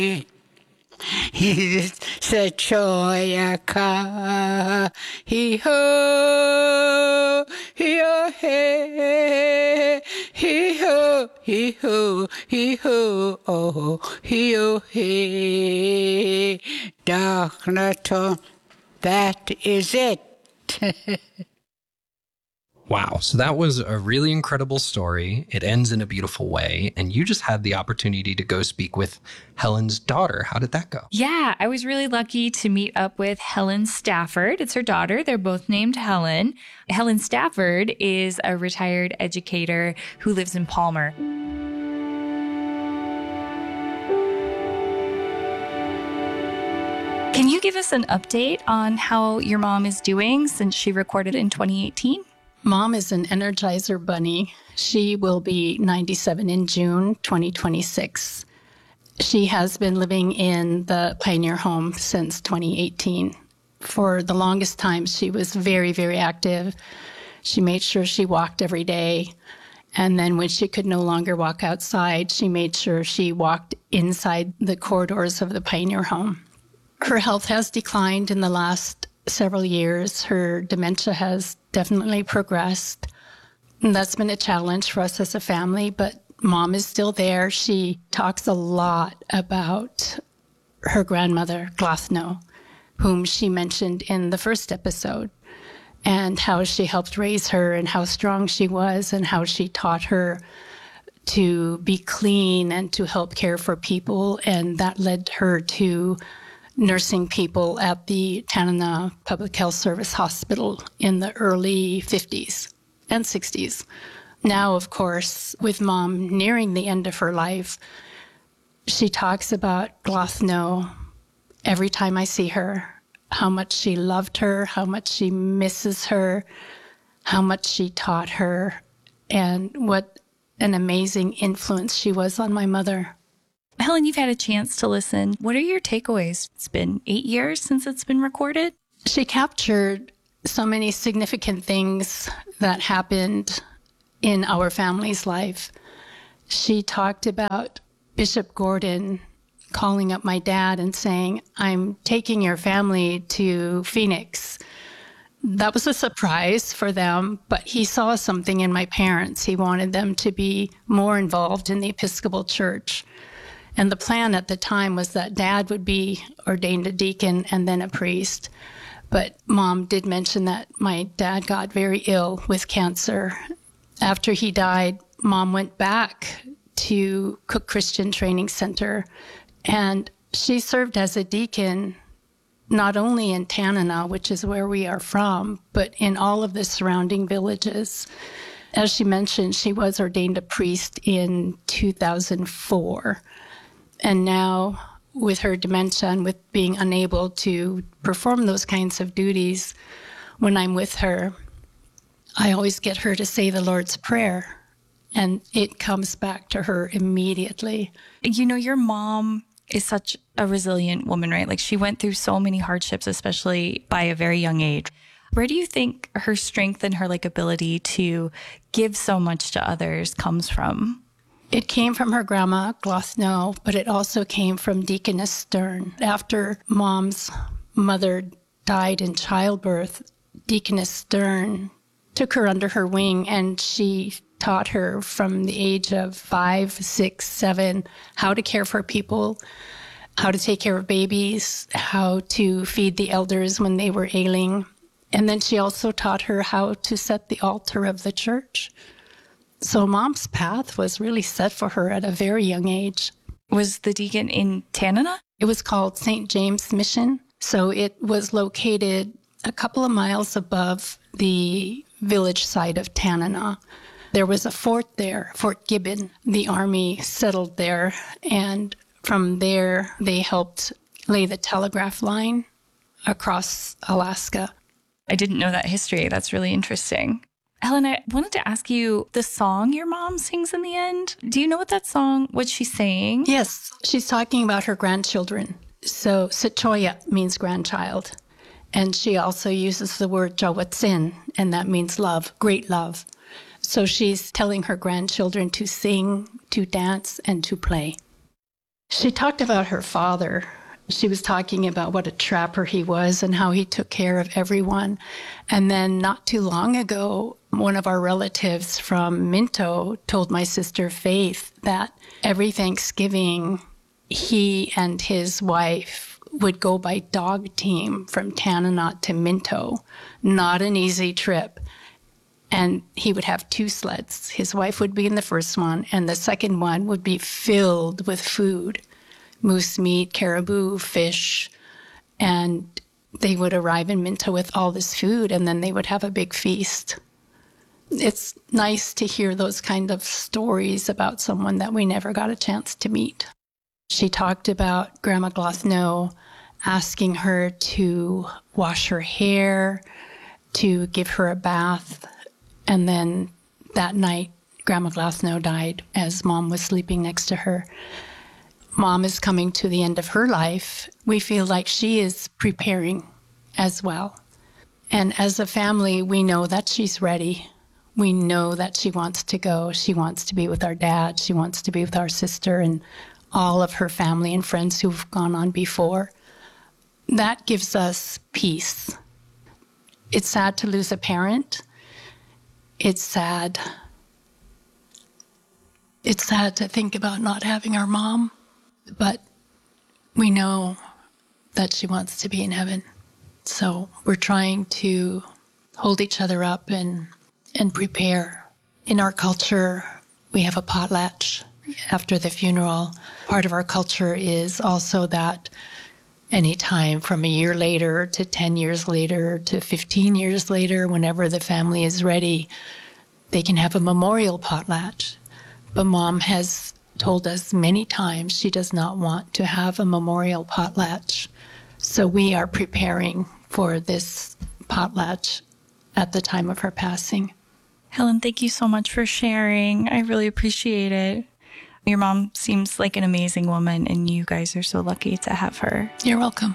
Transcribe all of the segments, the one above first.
Sechoyaka, he-ho, he-oh-hey, he-ho, he-ho, he-ho, oh, he-oh-hey, Darknato, that is it. Wow. So that was a really incredible story. It ends in a beautiful way. And you just had the opportunity to go speak with Helen's daughter. How did that go? Yeah, I was really lucky to meet up with Helen Stafford. It's her daughter. They're both named Helen. Helen Stafford is a retired educator who lives in Palmer. Can you give us an update on how your mom is doing since she recorded in 2018? Mom is an Energizer bunny. She will be 97 in June 2026. She has been living in the Pioneer home since 2018. For the longest time, she was very, very active. She made sure she walked every day. And then when she could no longer walk outside, she made sure she walked inside the corridors of the Pioneer home. Her health has declined in the last several years. Her dementia has definitely progressed. And that's been a challenge for us as a family, but Mom is still there. She talks a lot about her grandmother, Glathno, whom she mentioned in the first episode, and how she helped raise her and how strong she was and how she taught her to be clean and to help care for people. And that led her to nursing people at the Tanana Public Health Service Hospital in the early 50s and 60s. Now, of course, with Mom nearing the end of her life, she talks about Glathno every time I see her, how much she loved her, how much she misses her, how much she taught her, and what an amazing influence she was on my mother. Helen, you've had a chance to listen. What are your takeaways? It's been 8 years since it's been recorded. She captured so many significant things that happened in our family's life. She talked about Bishop Gordon calling up my dad and saying, "I'm taking your family to Phoenix." That was a surprise for them, but he saw something in my parents. He wanted them to be more involved in the Episcopal Church. And the plan at the time was that Dad would be ordained a deacon and then a priest. But Mom did mention that my dad got very ill with cancer. After he died, Mom went back to Cook Christian Training Center, and she served as a deacon not only in Tanana, which is where we are from, but in all of the surrounding villages. As she mentioned, she was ordained a priest in 2004. And now, with her dementia and with being unable to perform those kinds of duties, when I'm with her, I always get her to say the Lord's Prayer, and it comes back to her immediately. You know, your mom is such a resilient woman, right? Like, she went through so many hardships, especially by a very young age. Where do you think her strength and her ability to give so much to others comes from? It came from her grandma, Glathno, but it also came from Deaconess Stern. After Mom's mother died in childbirth, Deaconess Stern took her under her wing, and she taught her from the age of 5, 6, 7 how to care for people, how to take care of babies, how to feed the elders when they were ailing. And then she also taught her how to set the altar of the church. So Mom's path was really set for her at a very young age. Was the deacon in Tanana? It was called St. James Mission. So it was located a couple of miles above the village site of Tanana. There was a fort there, Fort Gibbon. The Army settled there, and from there they helped lay the telegraph line across Alaska. I didn't know that history. That's really interesting. Helen, I wanted to ask you, the song your mom sings in the end, do you know what she's saying? Yes, she's talking about her grandchildren. So Sechoya means grandchild. And she also uses the word Jawatsin, and that means love, great love. So she's telling her grandchildren to sing, to dance, and to play. She talked about her father. She was talking about what a trapper he was and how he took care of everyone. And then not too long ago, one of our relatives from Minto told my sister Faith that every Thanksgiving, he and his wife would go by dog team from Tanana to Minto. Not an easy trip. And he would have 2 sleds. His wife would be in the first one, and the second one would be filled with food. Moose meat, caribou, fish, and they would arrive in Minto with all this food, and then they would have a big feast. It's nice to hear those kind of stories about someone that we never got a chance to meet. She talked about Grandma Glothno asking her to wash her hair, to give her a bath, and then that night, Grandma Glothno died as Mom was sleeping next to her. Mom is coming to the end of her life. We feel like she is preparing as well. And as a family, we know that she's ready. We know that she wants to go. She wants to be with our dad. She wants to be with our sister and all of her family and friends who've gone on before. That gives us peace. It's sad to lose a parent. It's sad. It's sad to think about not having our mom. But we know that she wants to be in heaven. So we're trying to hold each other up and prepare. In our culture, we have a potlatch after the funeral. Part of our culture is also that anytime from a year later to 10 years later to 15 years later, whenever the family is ready, they can have a memorial potlatch. But Mom has told us many times she does not want to have a memorial potlatch. So we are preparing for this potlatch at the time of her passing. Helen, thank you so much for sharing. I really appreciate it. Your mom seems like an amazing woman, and you guys are so lucky to have her. You're welcome.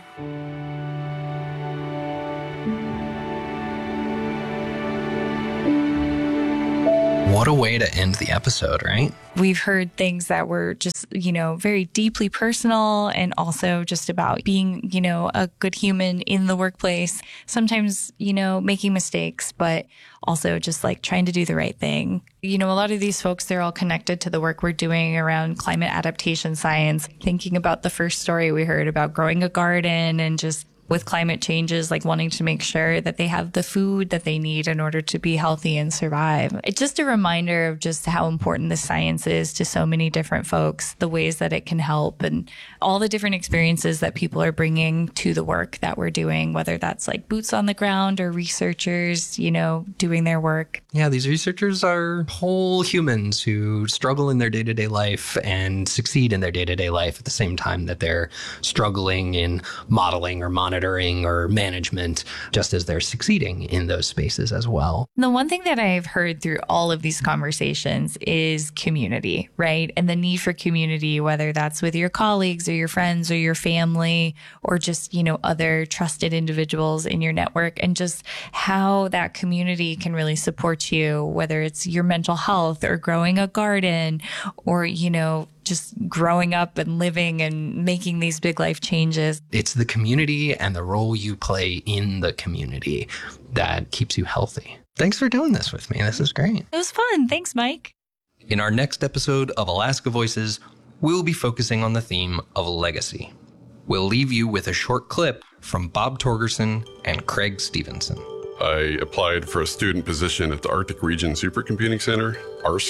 What a way to end the episode, right? We've heard things that were just, very deeply personal and also just about being, a good human in the workplace. Sometimes, making mistakes, but also just like trying to do the right thing. A lot of these folks, they're all connected to the work we're doing around climate adaptation science. Thinking about the first story we heard about growing a garden and just with climate changes, like wanting to make sure that they have the food that they need in order to be healthy and survive. It's just a reminder of just how important the science is to so many different folks, the ways that it can help, and all the different experiences that people are bringing to the work that we're doing, whether that's like boots on the ground or researchers, doing their work. Yeah, these researchers are whole humans who struggle in their day-to-day life and succeed in their day-to-day life at the same time that they're struggling in modeling or monitoring or management, just as they're succeeding in those spaces as well. The one thing that I've heard through all of these conversations is community, right? And the need for community, whether that's with your colleagues or your friends or your family or just, other trusted individuals in your network, and just how that community can really support you, whether it's your mental health or growing a garden or, just growing up and living and making these big life changes. It's the community and the role you play in the community that keeps you healthy. Thanks for doing this with me. This is great. It was fun. Thanks, Mike. In our next episode of Alaska Voices, we'll be focusing on the theme of legacy. We'll leave you with a short clip from Bob Torgerson and Craig Stevenson. I applied for a student position at the Arctic Region Supercomputing Center, ARSC,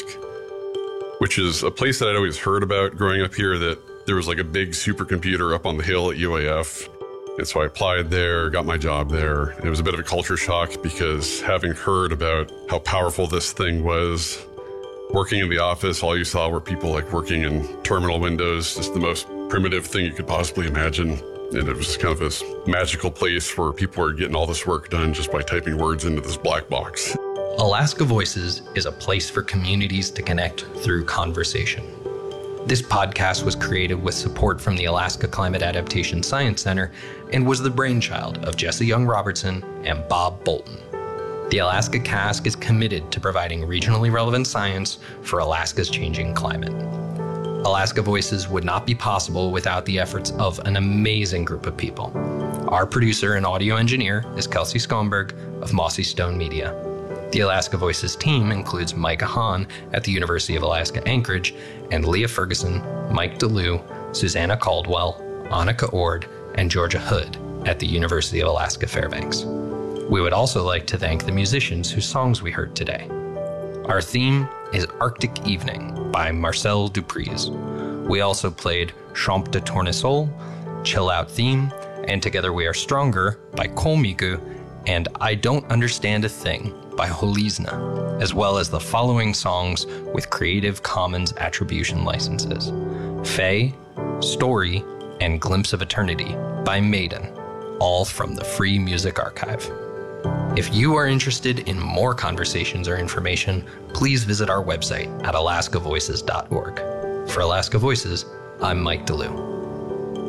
which is a place that I'd always heard about growing up here, that there was like a big supercomputer up on the hill at UAF. And so I applied there, got my job there. It was a bit of a culture shock because having heard about how powerful this thing was, working in the office, all you saw were people like working in terminal windows, just the most primitive thing you could possibly imagine. And it was just kind of this magical place where people were getting all this work done just by typing words into this black box. Alaska Voices is a place for communities to connect through conversation. This podcast was created with support from the Alaska Climate Adaptation Science Center and was the brainchild of Jesse Young Robertson and Bob Bolton. The Alaska Cask is committed to providing regionally relevant science for Alaska's changing climate. Alaska Voices would not be possible without the efforts of an amazing group of people. Our producer and audio engineer is Kelsey Skomberg of Mossy Stone Media. The Alaska Voices team includes Micah Hahn at the University of Alaska Anchorage, and Leah Ferguson, Mike DeLue, Susanna Caldwell, Annika Ord, and Georgia Hood at the University of Alaska Fairbanks. We would also like to thank the musicians whose songs we heard today. Our theme is Arctic Evening by Marcel Dupriez. We also played Champ de Tournesol, Chill Out Theme, and Together We Are Stronger by Kolmigu, and I Don't Understand a Thing by Holizna, as well as the following songs with Creative Commons Attribution licenses: Faye, Story, and Glimpse of Eternity by Maiden, all from the Free Music Archive. If you are interested in more conversations or information, please visit our website at alaskavoices.org. For Alaska Voices, I'm Mike DeLue.